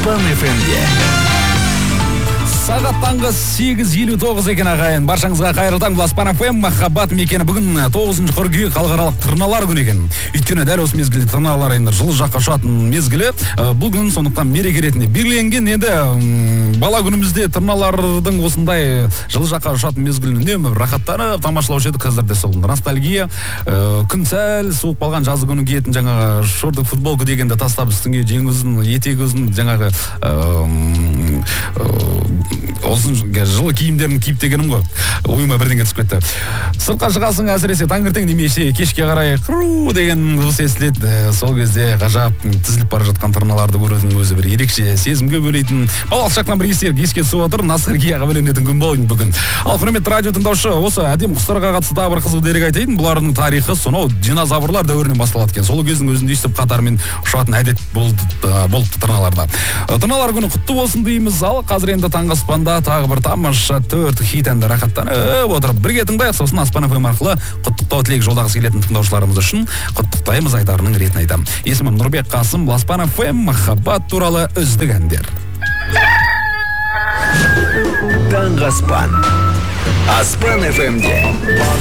Аспан ФМ'де. Сағат таңғы 8:59 екен ағайын. Баршаңызға қайырлы таң. Аспан ФМ махаббат мекені. Бүгін 9 қыркүйек халықаралық тырналар күні екен. Өйткені дәл осы мезгілде тырналар енді жылы жаққа ұшатын мезгілі. Бүгін сондықтан мереке ретінде белгіленген. Енді бала күнімізде тырналардың осындай жылы жаққа ұшатын мезгілін үнемі рахаттанып тамашалаушы едік. Қазір де сол ностальгия. Күн сәл суық болған жазы күні киетін жаңағы шорттық футболка дегенді тастап үстіңе жең ұзын, етек ұзын жаңағы осы жылы киімдерін киіп дегенім ғой. Ойыма бірдеңе түсіп кетті. Сыртқа шығасың, әсіресе таңертең немесе кешке қарай қыру деген дыбыс естіледі. Сол кезде ғажап тізіліп бара жатқан тырналарды көрудің өзі бір ерекше сезімге бөлейтін. Балалық шақтан бір еске түсіп отыр. Ностальгияға бөленетін күн болды бүгін. Ал құрметті радио тыңдаушы, осы әдемі құстарға қатысты тағы бір қызық дерек айтайын. Бұлардың тарихы сонау динозаврлар дәуірінен басталады екен. Сол кездің өзінде естіп қатарымен ұшатын әдет болды тырналарда. Тырналар күні құтты болсын дейміз. Ал қазір енді таңғы аспанда тағы бір тамаша 4 хит әнді рахаттанып отырып бірге тыңдайық. Сосын Аспан ФМ арқылы құттықтау тілек жолдағысы келетін тыңдаушыларымыз үшін құттықтаймыз айдарының ретін айтамын. Есімім Нұрбек Қасым, Аспан ФМ махаббат туралы үздік әндер. Таңғы аспан. Аспан ФМ'де.